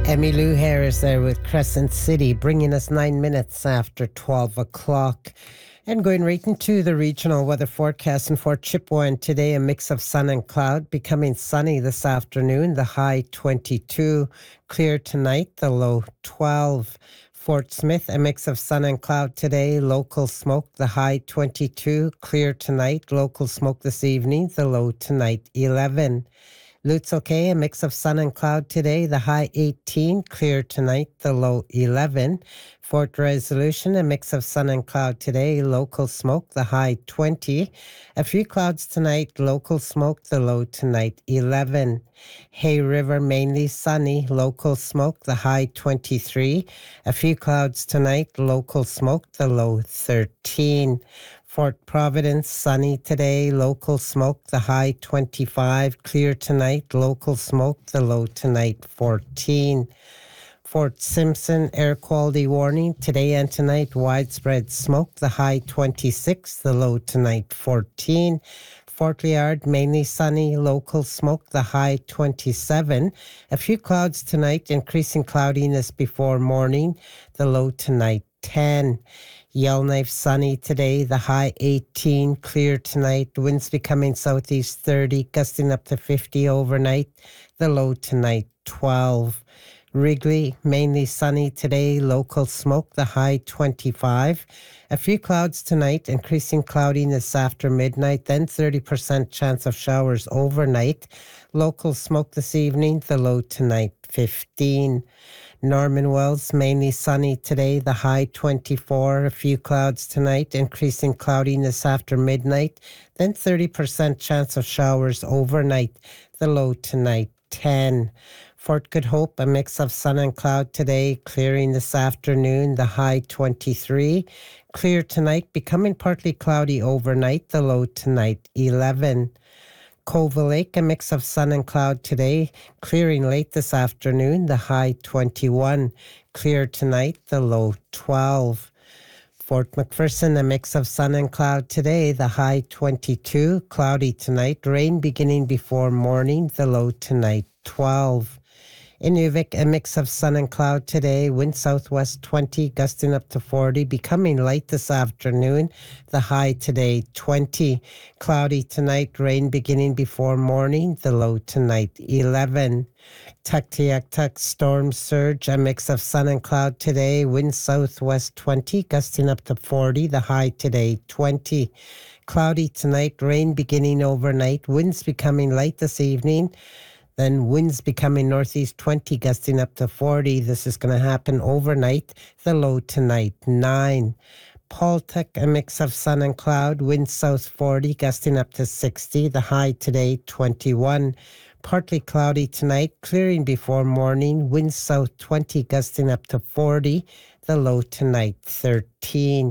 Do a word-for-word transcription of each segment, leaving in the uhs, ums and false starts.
Emmylou Harris there with Crescent City, bringing us nine minutes after twelve o'clock. And going right into the regional weather forecast in Fort Chippewa. And today, a mix of sun and cloud, becoming sunny this afternoon, the high twenty-two. Clear tonight, the low twelve. Fort Smith, a mix of sun and cloud today, local smoke, the high twenty-two. Clear tonight, local smoke this evening, the low tonight eleven. Lutzel Kay, a mix of sun and cloud today, the high eighteen, clear tonight, the low eleven. Fort Resolution, a mix of sun and cloud today, local smoke, the high twenty. A few clouds tonight, local smoke, the low tonight eleven. Hay River, mainly sunny, local smoke, the high twenty-three. A few clouds tonight, local smoke, the low thirteen. Fort Providence, sunny today, local smoke, the high twenty-five. Clear tonight, local smoke, the low tonight fourteen. Fort Simpson, air quality warning, today and tonight, widespread smoke, the high twenty-six, the low tonight fourteen. Fort Liard, mainly sunny, local smoke, the high twenty-seven. A few clouds tonight, increasing cloudiness before morning, the low tonight ten. Yellowknife, sunny today, the high eighteen, clear tonight, winds becoming southeast thirty, gusting up to fifty overnight, the low tonight twelve. Wrigley, mainly sunny today, local smoke, the high twenty-five. A few clouds tonight, increasing cloudiness after midnight, then thirty percent chance of showers overnight. Local smoke this evening, the low tonight fifteen. Norman Wells, mainly sunny today, the high twenty-four. A few clouds tonight, increasing cloudiness after midnight, then thirty percent chance of showers overnight, the low tonight ten. Fort Good Hope, a mix of sun and cloud today, clearing this afternoon, the high twenty-three. Clear tonight, becoming partly cloudy overnight, the low tonight eleven. Colville Lake, a mix of sun and cloud today, clearing late this afternoon, the high twenty-one. Clear tonight, the low twelve. Fort McPherson, a mix of sun and cloud today, the high twenty-two. Cloudy tonight, rain beginning before morning, the low tonight twelve. Inuvik, a mix of sun and cloud today, wind southwest twenty, gusting up to forty, becoming light this afternoon, the high today twenty. Cloudy tonight, rain beginning before morning, the low tonight eleven. Tuktoyaktuk, storm surge, a mix of sun and cloud today, wind southwest twenty, gusting up to forty, the high today twenty. Cloudy tonight, rain beginning overnight, winds becoming light this evening, then winds becoming northeast twenty, gusting up to forty. This is going to happen overnight, the low tonight nine. Paltuk, a mix of sun and cloud, wind south forty, gusting up to sixty, the high today twenty-one. Partly cloudy tonight, clearing before morning, wind south twenty, gusting up to forty, the low tonight thirteen.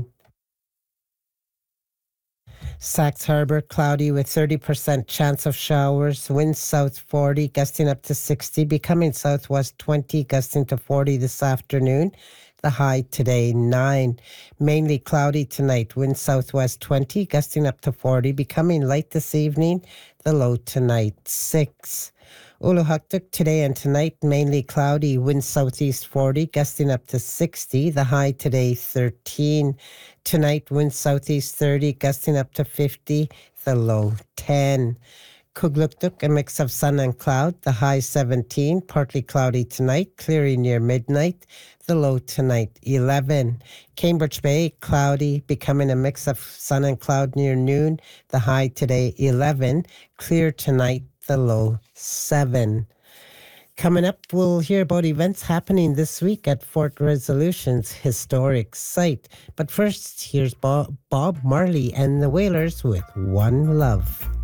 Sax Harbor, cloudy with thirty percent chance of showers. Winds south forty, gusting up to sixty, becoming southwest twenty, gusting to forty this afternoon. The high today, nine. Mainly cloudy tonight. Wind southwest twenty, gusting up to forty, becoming light this evening. The low tonight, six. Uluhaktuk, today and tonight, mainly cloudy, wind southeast forty, gusting up to sixty, the high today thirteen. Tonight, wind southeast thirty, gusting up to fifty, the low ten. Kugluktuk, a mix of sun and cloud, the high seventeen, partly cloudy tonight, clearing near midnight, the low tonight eleven. Cambridge Bay, cloudy, becoming a mix of sun and cloud near noon, the high today eleven, clear tonight, the low seven. Coming up, we'll hear about events happening this week at Fort Resolution's historic site. But first, here's Bob, Bob Marley and the Wailers with One Love.